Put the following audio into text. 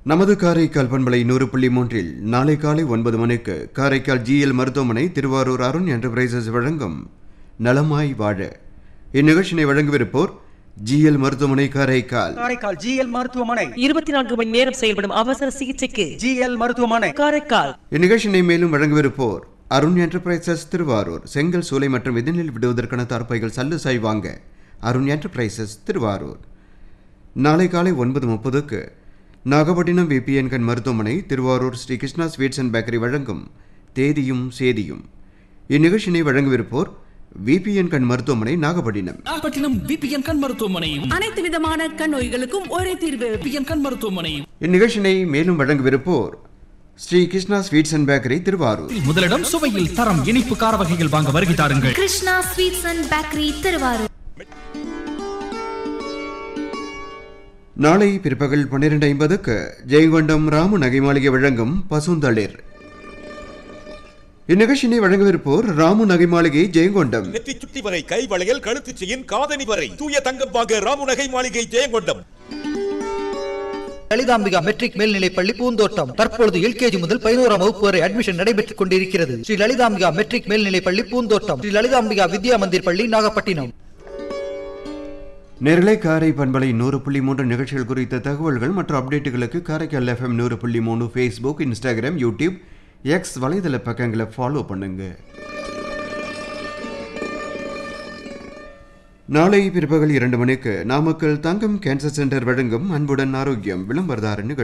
நமது காரைக்கால் பண்பலை 100.3 நாளை காலை 9 மணிக்கு காரைக்கால் ஜிஎல் மருத்துவமனை திருவாரூர் அருண் என்டர்பிரைசஸ் வழங்கும் நலமாய் வாழ. இந்நிகழ்ச்சியை வழங்கவிருப்போர் ஜிஎல் மருத்துவமனை காரைக்கால். காரைக்கால் ஜிஎல் மருத்துவமனை 24 மணி நேரம் செயல்படும் அவசர சிகிச்சைக்கு ஜிஎல் மருத்துவமனை காரைக்கால். இந்நிகழ்ச்சியை மேலும் வழங்கவிருப்போர் அருண் என்டர்பிரைசஸ் திருவாரூர். செங்கல் சூளை மற்றும் இதனில் விடுவதற்கான தார்ப்பைகள் சல்லுசாய் வாங்க அருண் என்டர்பிரைசஸ் திருவாரூர். நாளை காலை 9:30க்கு நாகப்பட்டினம் விபிஎன் கண் மருத்துவமனை Thiruvarur Sri Krishna sweets and bakery வழங்கும் தேதியும் சேதியும். இந்நிகழ்ச்சியை வழங்கவிருப்போர் விபிஎன் கண் மருத்துவமனை நாகப்பட்டினம். விபிஎன் கண் மருத்துவமனை அனைத்து விதமான கண் நோய்களுக்கும் ஒரே தீர்வு. விபிஎன் கண் மருத்துவமனை. இந்நிகழ்ச்சியை மேலும் வழங்கவிருப்போர் Sri Krishna sweets and bakery Thiruvarur. முதலிடம் சுவையில் தரம் இனிப்பு கார வகைகள் வாங்க வருகை தாருங்கள். Krishna sweets and bakery Thiruvarur. நாளை பிற்பகல் 12:50க்கு ஜெயங்கொண்டம் ராமு நகை மாளிகை வழங்கும் பசுந்தளிர். இந்நிகழ்ச்சியை வழங்கவிருப்போர் ராமு நகை மாளிகை ஜெயங்கொண்டம். நெத்தி சுட்டி வரை கை வளையல் கழுத்து செயின் காதணி வரை தூய தங்கம் வாங்க ராமு நகை மாளிகை ஜெயங்கொண்டம். லலிதாம்பிகா மெட்ரிக் மேல்நிலைப்பள்ளி பூந்தோட்டம். தற்பொழுது எல்கேஜி முதல் 11ஆம் வகுப்பு வரை அட்மிஷன் நடைபெற்றுக் கொண்டிருக்கிறது. ஸ்ரீ லலிதாம்பிகா மெட்ரிக் மேல்நிலைப்பள்ளி பூந்தோட்டம். ஸ்ரீ லலிதாம்பிகா வித்யா மந்திர் பள்ளி நாகப்பட்டினம். நேரலை காரை பண்பலை 100.3 நிகழ்ச்சிகள் குறித்த தகவல்கள் மற்றும் அப்டேட்டுகளுக்கு Karaikal FM 100.3 Facebook, Instagram, YouTube, X வலைதள பக்கங்களை ஃபாலோ பண்ணுங்க. நாளை பிற்பகல் 2 மணிக்கு நாமக்கல் தங்கம் கேன்சர் சென்டர் வழங்கும் அன்புடன் ஆரோக்கியம் விளம்பரதார நிகழ்ச்சி.